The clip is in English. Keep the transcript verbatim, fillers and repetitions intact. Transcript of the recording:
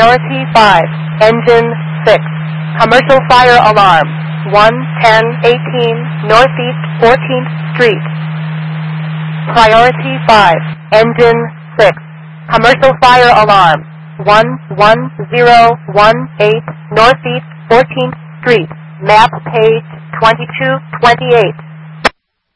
Priority five, Engine six. Commercial fire alarm, one ten eighteen Northeast fourteenth Street. Priority five, Engine six. Commercial fire alarm, one one zero one eight Northeast fourteenth Street. Map page twenty-two twenty-eight.